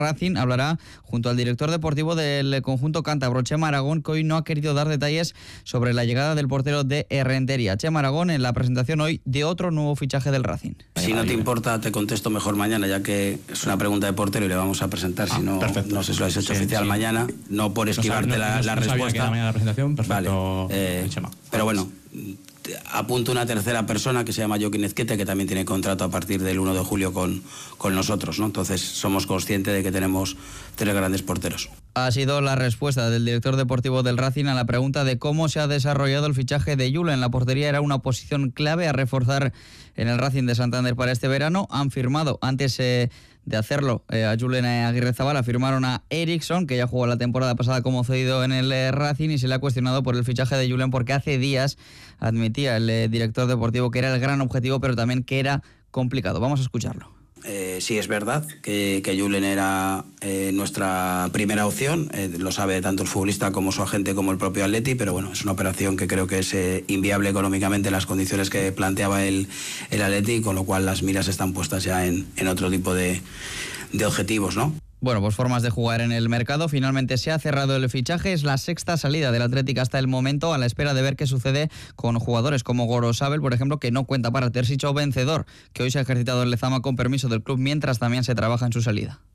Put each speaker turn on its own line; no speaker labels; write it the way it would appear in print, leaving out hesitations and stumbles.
Racing hablará junto al director deportivo del conjunto cántabro, Chema Aragón, que hoy no ha querido dar detalles sobre la llegada del portero de Errentería. Chema Aragón en la presentación hoy de otro nuevo fichaje del Racing.
Si no te importa, te contesto mejor mañana, ya que es una pregunta de portero y le vamos a presentar. Si no, no sé si lo habéis hecho oficial mañana, no por esquivarte la respuesta.
Que la mañana de la presentación, perfecto.
Vale. Pero bueno, apunto una tercera persona que se llama Joaquín Ezquete, que también tiene contrato a partir del 1 de julio con nosotros, ¿no? Entonces somos conscientes de que tenemos 3 grandes porteros.
Ha sido la respuesta del director deportivo del Racing a la pregunta de cómo se ha desarrollado el fichaje de Julen. La portería era una posición clave a reforzar en el Racing de Santander para este verano. Han firmado antes de hacerlo a Julen Aguirrezabala, firmaron a Eriksson, que ya jugó la temporada pasada como cedido en el Racing, y se le ha cuestionado por el fichaje de Julen porque hace días admitía el director deportivo que era el gran objetivo, pero también que era complicado. Vamos a escucharlo.
Sí, es verdad que Julen era nuestra primera opción, lo sabe tanto el futbolista como su agente como el propio Atleti, pero bueno, es una operación que creo que es inviable económicamente en las condiciones que planteaba el Atleti, con lo cual las miras están puestas ya en otro tipo de objetivos, ¿no?
Bueno, pues formas de jugar en el mercado. Finalmente se ha cerrado el fichaje. Es la 6ª salida del Atlético hasta el momento, a la espera de ver qué sucede con jugadores como Gorosabel, por ejemplo, que no cuenta para Terzic, o Vencedor, que hoy se ha ejercitado en Lezama con permiso del club, mientras también se trabaja en su salida.